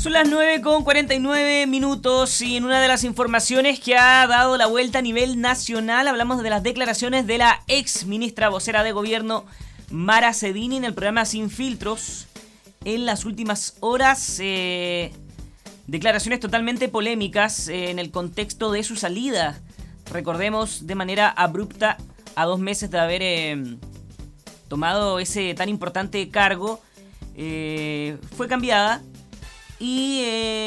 Son las 9:49 y en una de las informaciones que ha dado la vuelta a nivel nacional hablamos de las declaraciones de la ex ministra vocera de gobierno Mara Cedini en el programa Sin Filtros. En las últimas horas, declaraciones totalmente polémicas en el contexto de su salida. Recordemos, de manera abrupta, a 2 meses de haber tomado ese tan importante cargo, fue cambiada. Y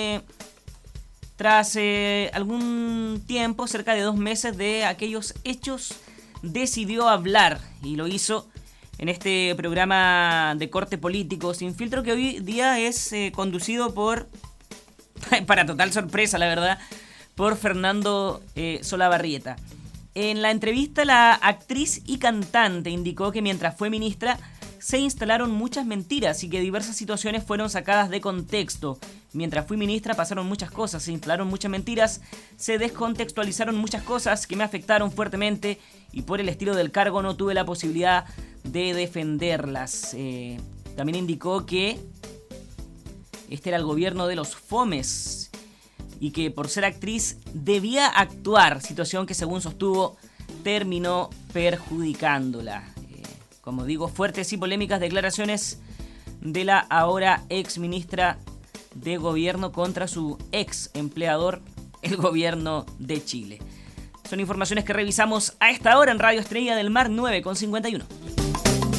tras algún tiempo, cerca de 2 meses de aquellos hechos, decidió hablar y lo hizo en este programa de corte político Sin Filtro, que hoy día es conducido por, para total sorpresa la verdad, por Fernando Solabarrieta. En la entrevista, la actriz y cantante indicó que mientras fue ministra se instalaron muchas mentiras y que diversas situaciones fueron sacadas de contexto. Mientras fui ministra pasaron muchas cosas, se instalaron muchas mentiras, se descontextualizaron muchas cosas que me afectaron fuertemente y por el estilo del cargo no tuve la posibilidad de defenderlas. También indicó que este era el gobierno de los fomes y que por ser actriz debía actuar, situación que según sostuvo terminó perjudicándola. Como digo, fuertes y polémicas declaraciones de la ahora ex ministra de gobierno contra su ex empleador, el gobierno de Chile. Son informaciones que revisamos a esta hora en Radio Estrella del Mar 9:51.